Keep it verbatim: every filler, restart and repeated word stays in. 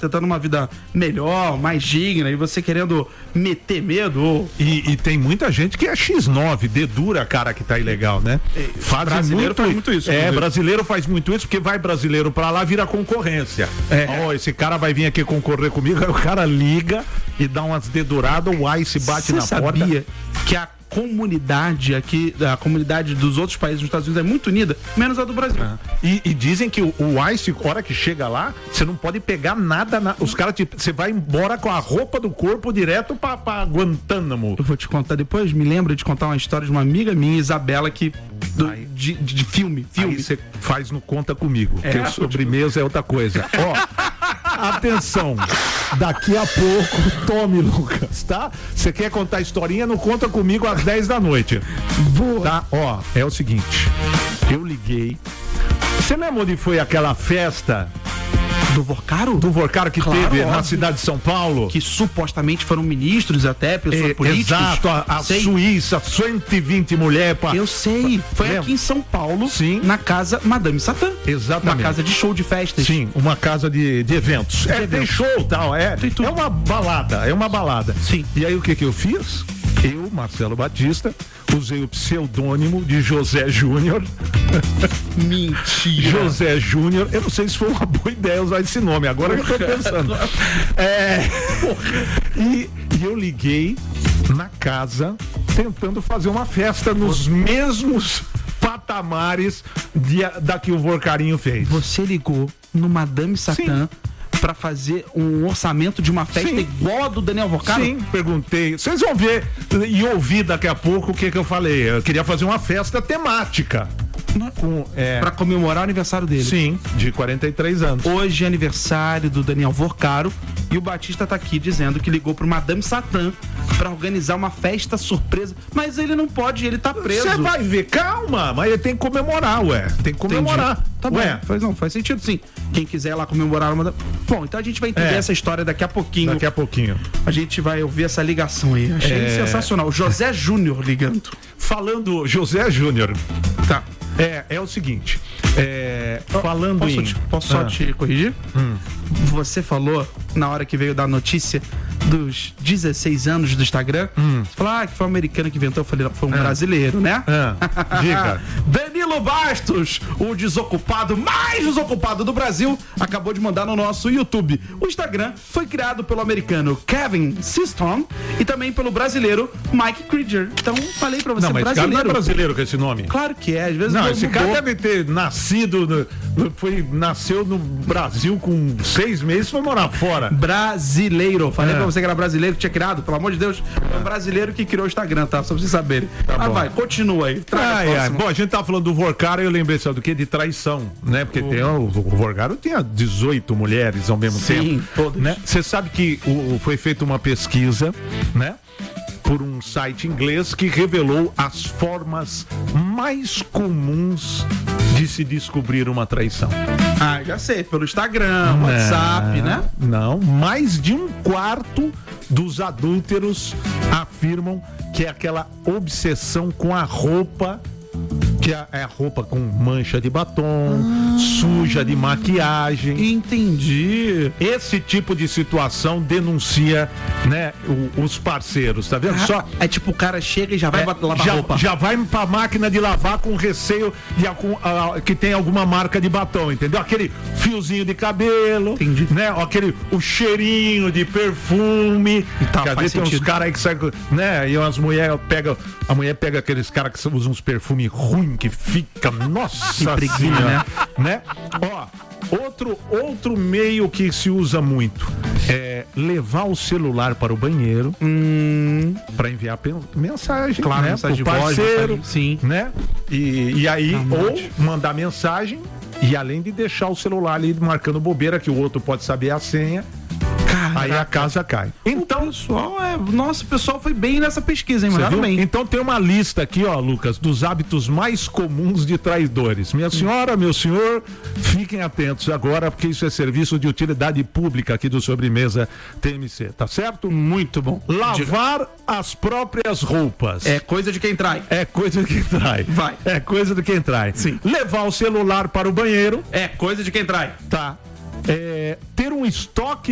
tentando uma vida melhor, mais digna, e você querendo meter medo. E, e tem muita gente que é xis nove, dedura cara que tá ilegal, né? Faz brasileiro muito, faz muito isso. É, brasileiro faz muito isso, porque vai brasileiro pra lá, vira concorrência. É. Ó, esse cara vai vir aqui concorrer comigo, aí o cara liga e dá umas deduradas, o ICE bate Cê na sabia porta. Que a comunidade aqui, a comunidade dos outros países dos Estados Unidos é muito unida, menos a do Brasil. É. E, e dizem que o, o ICE, a hora que chega lá, você não pode pegar nada, na, os caras, você vai embora com a roupa do corpo direto pra, pra Guantánamo. Eu vou te contar depois, me lembro de contar uma história de uma amiga minha, Isabela, que do, aí, de, de, de filme, filme. Aí você faz no Conta Comigo, é, porque sobremesa é outra coisa. Ó, atenção, daqui a pouco, tome, Lucas, tá? Você quer contar historinha? Não Conta Comigo às dez da noite. Boa. Tá? Ó, é o seguinte, eu liguei. Você lembra onde foi aquela festa do Vorcaro? Do Vorcaro que claro, teve óbvio. na cidade de São Paulo. Que supostamente foram ministros até, pessoas é, políticas. Exato, a, a Suíça, cento e vinte mulheres. Pra... Eu sei, foi Lembra? aqui em São Paulo, Sim. na casa Madame Satã. Exatamente. Uma casa de show de festas. Sim, uma casa de, de eventos. De é, eventos. Tem show e tal, é, é uma balada, é uma balada. Sim. E aí o que que eu fiz? Eu, Marcelo Batista, usei o pseudônimo de José Júnior. Mentira. José Júnior. Eu não sei se foi uma boa ideia usar esse nome, agora que eu tô pensando. É, e, e eu liguei na casa tentando fazer uma festa nos mesmos patamares de, da que o Vorcarinho fez. Você ligou no Madame Satã pra fazer um orçamento de uma festa Sim. igual a do Daniel Vorcaro? Sim, perguntei. Vocês vão ver e ouvir daqui a pouco o que que eu falei. Eu queria fazer uma festa temática. Com, é... Pra comemorar o aniversário dele. Sim, de quarenta e três anos. Hoje é aniversário do Daniel Vorcaro e o Batista tá aqui dizendo que ligou pro Madame Satã pra organizar uma festa surpresa, mas ele não pode, ele tá preso. Você vai ver, calma, mas ele tem que comemorar, ué. Tem que comemorar. Entendi. Tá ué. bom, faz, não, faz sentido sim. Quem quiser lá comemorar uma... Bom, então a gente vai entender é. essa história daqui a pouquinho. Daqui a pouquinho. A gente vai ouvir essa ligação aí. Achei é... sensacional. José Júnior ligando. Falando José Júnior. Tá. É, é o seguinte, é, falando posso em... Te, posso só ah. te corrigir? Hum. Você falou, na hora que veio dar a notícia dos dezesseis anos do Instagram, hum. você falou ah, que foi um americano que inventou, eu falei, não, foi um ah. brasileiro, né? Ah. Diga. Danilo Bastos, o desocupado mais desocupado do Brasil, acabou de mandar no nosso YouTube. O Instagram foi criado pelo americano Kevin Systrom e também pelo brasileiro Mike Krieger. Então, falei pra você, não, mas brasileiro. Esse cara não é brasileiro com esse nome. Claro que é, às vezes não. Não, esse mudou. cara deve ter nascido, no, foi, nasceu no Brasil com seis meses e foi morar fora. Brasileiro. Falei é. pra você que era brasileiro que tinha criado, pelo amor de Deus. É um brasileiro que criou o Instagram, tá? Só pra vocês saberem. Tá ah, bom. vai, continua aí. Ai, ai. Bom, a gente tava falando do Vorcaro e eu lembrei só do que? De traição, né? Porque o... tem, o, o Vorcaro tinha dezoito mulheres ao mesmo Sim, tempo. Sim, todas. Né? Você sabe que o, foi feita uma pesquisa, né? Por um site inglês que revelou as formas mais comuns de se descobrir uma traição. Ah, já sei, pelo Instagram, não, WhatsApp, né? Não, mais de um quarto dos adúlteros afirmam que é aquela obsessão com a roupa, que é a roupa com mancha de batom, ah, suja de maquiagem. Entendi. Esse tipo de situação denuncia, né, o, os parceiros, tá vendo? Ah, Só é tipo o cara chega e já vai é, lavar já, roupa. Já vai pra máquina de lavar com receio de algum, uh, que tem alguma marca de batom, entendeu? Aquele fiozinho de cabelo, entendi, né? Aquele o cheirinho de perfume. E tá, faz tem uns caras aí que saem, né? E as mulheres pegam, a mulher pega aqueles caras que usam uns perfumes ruins que fica, nossa que preguiça, né? né? Ó, outro, outro meio que se usa muito é levar o celular para o banheiro hum. para enviar mensagem, claro, né? mensagem de parceiro, voz, sim, né? E, e aí, tá ou mandar mensagem e além de deixar o celular ali marcando bobeira que o outro pode saber a senha. Caraca. Aí a casa cai. Então, o pessoal é. Nossa, o pessoal foi bem nessa pesquisa, hein, mano? Bem. Então tem uma lista aqui, ó, Lucas, dos hábitos mais comuns de traidores. Minha senhora, meu senhor, fiquem atentos agora, porque isso é serviço de utilidade pública aqui do Sobremesa T M C, tá certo? Muito bom. Lavar Diga. as próprias roupas. É coisa de quem trai. É coisa de quem trai. Vai. É coisa de quem trai. Sim. Levar o celular para o banheiro. É coisa de quem trai. Tá. É, ter um estoque